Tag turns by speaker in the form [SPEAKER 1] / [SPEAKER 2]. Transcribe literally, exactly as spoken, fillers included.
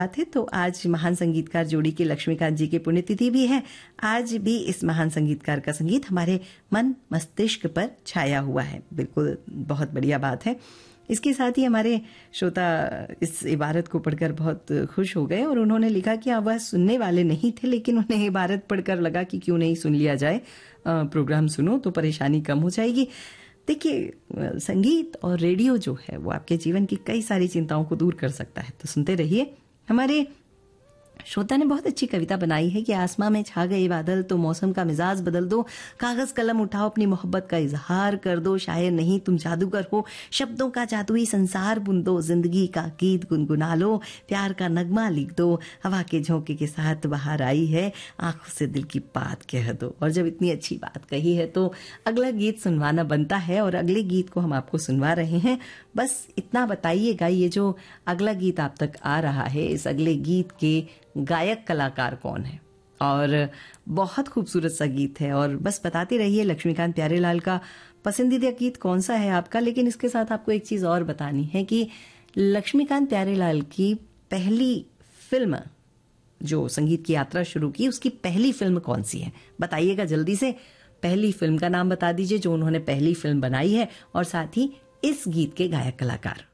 [SPEAKER 1] बात है तो आज महान संगीतकार जोड़ी के लक्ष्मीकांत जी की पुण्यतिथि भी है। आज भी इस महान संगीतकार का संगीत हमारे मन मस्तिष्क पर छाया हुआ है। बिल्कुल बहुत बढ़िया बात है। इसके साथ ही हमारे श्रोता इस इबारत को पढ़कर बहुत खुश हो गए और उन्होंने लिखा कि वह सुनने वाले नहीं थे, लेकिन उन्हें इबारत पढ़कर लगा कि क्यों नहीं सुन लिया जाए, प्रोग्राम सुनो तो परेशानी कम हो जाएगी। देखिए, संगीत और रेडियो जो है वो आपके जीवन की कई सारी चिंताओं को दूर कर सकता है, तो सुनते रहिए। हमारे श्रोता ने बहुत अच्छी कविता बनाई है कि आसमां में छा गए बादल तो मौसम का मिजाज बदल दो, कागज कलम उठाओ अपनी मोहब्बत का इजहार कर दो, शायर नहीं तुम जादूगर हो, शब्दों का जादुई संसार बुन दो, जिंदगी का गीत गुनगुना लो, प्यार का नगमा लिख दो, हवा के झोंके के साथ बाहर आई है, आंखों से दिल की बात कह दो। और जब इतनी अच्छी बात कही है तो अगला गीत सुनवाना बनता है और अगले गीत को हम आपको सुनवा रहे हैं। बस इतना बताइएगा, ये जो अगला गीत आप तक आ रहा है, इस अगले गीत के गायक कलाकार कौन है। और बहुत खूबसूरत सा गीत है और बस बताते रहिए लक्ष्मीकांत प्यारेलाल का पसंदीदा गीत कौन सा है आपका। लेकिन इसके साथ आपको एक चीज और बतानी है कि लक्ष्मीकांत प्यारेलाल की पहली फिल्म जो संगीत की यात्रा शुरू की, उसकी पहली फिल्म कौन सी है, बताइएगा जल्दी से। पहली फिल्म का नाम बता दीजिए जो उन्होंने पहली फिल्म बनाई है और साथ ही इस गीत के गायक कलाकार।